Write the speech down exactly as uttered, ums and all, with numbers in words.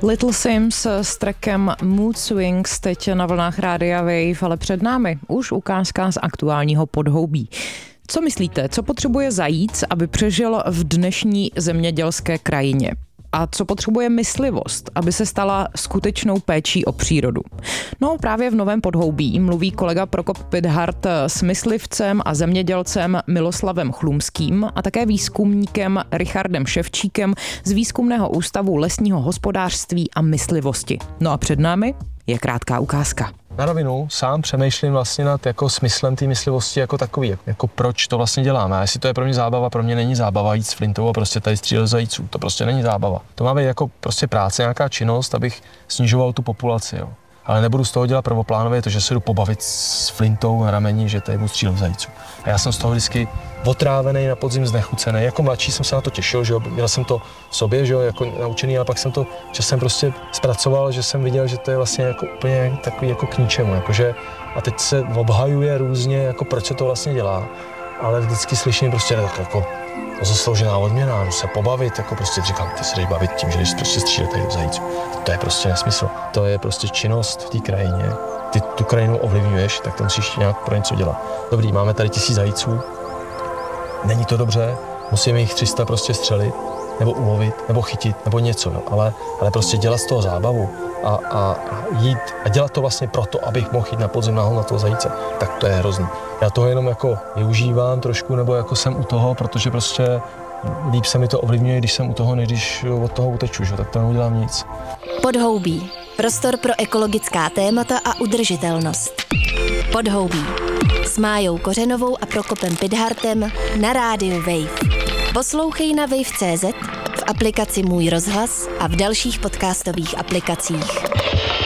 Little Sims s trackem Mood Swings teď na vlnách Rádia Wave, ale před námi už ukázka z aktuálního podhoubí. Co myslíte, co potřebuje zajíc, aby přežil v dnešní zemědělské krajině? A co potřebuje myslivost, aby se stala skutečnou péčí o přírodu? No právě v Novém podhoubí mluví kolega Prokop Pithart s myslivcem a zemědělcem Miloslavem Chlumským a také výzkumníkem Richardem Ševčíkem z Výzkumného ústavu lesního hospodářství a myslivosti. No a před námi je krátká ukázka. Na rovinu sám přemýšlím vlastně nad jako smyslem té myslivosti jako takový, jako proč to vlastně děláme. A jestli to je pro mě zábava, pro mě není zábava jít s flintou a prostě tady střílet zajíců. To prostě není zábava. To má být jako prostě práce, nějaká činnost, abych snižoval tu populaci, jo. Ale nebudu z toho dělat prvoplánově to, že se jdu pobavit s flintou na rameni, že tady budu střílet zajíců. A já jsem z toho vždycky otrávený, na podzim znechucený. Jako mladší jsem se na to těšil, že jo, měl jsem to v sobě, že jo, jako naučený, ale pak jsem to časem prostě zpracoval, že jsem viděl, že to je vlastně jako úplně takový jako k ničemu, jakože a teď se obhajuje různě, jako proč se to vlastně dělá, ale vždycky slyším prostě tak jako zasloužená odměna, se pobavit, jako prostě říkám, ty se jdeš bavit tím, že jdeš prostě střílet tady do zajíců. To je prostě nesmysl. To je prostě činnost v té krajině. Ty tu krajinu ovlivňuješ, tak to musíš nějak pro něco dělat. Dobrý, máme tady tisíc zajíců, není to dobře, musíme jich tři sta prostě střelit, nebo ulovit, nebo chytit, nebo něco, jo. Ale, ale prostě dělat z toho zábavu a, a, a jít a dělat to vlastně proto, abych mohl jít na podzim nahon na toho zajíce, tak to je hrozný. Já toho jenom jako využívám trošku, nebo jako jsem u toho, protože prostě líp se mi to ovlivňuje, když jsem u toho, než když od toho uteču, že? Tak to neudělám nic. Podhoubí. Prostor pro ekologická témata a udržitelnost. Podhoubí. S Májou Kořenovou a Prokopem Pithartem na rádiu Wave. Poslouchej na wave tečka cé zet, v aplikaci Můj rozhlas a v dalších podcastových aplikacích.